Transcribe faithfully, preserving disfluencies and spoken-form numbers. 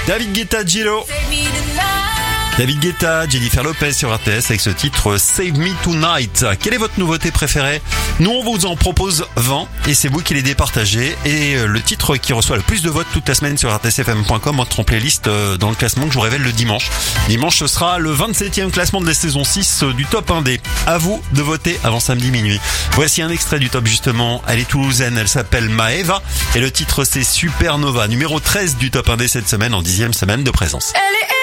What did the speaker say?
David Guetta, Gillo. David Guetta, Jennifer Lopez sur R T S avec ce titre Save Me Tonight. Quelle est votre nouveauté préférée? Nous on vous en propose vingt et c'est vous qui les départagez. Et le titre qui reçoit le plus de votes toute la semaine sur r t s f m point com entre en playlist dans le classement que je vous révèle le dimanche. Dimanche ce sera le vingt-septième classement de la saison six du Top un D. À vous de voter avant samedi minuit. Voici un extrait du top justement. Elle est toulousaine, elle s'appelle Maeva et le titre c'est Supernova. Numéro treize du Top un D cette semaine en dixième semaine de présence. Elle est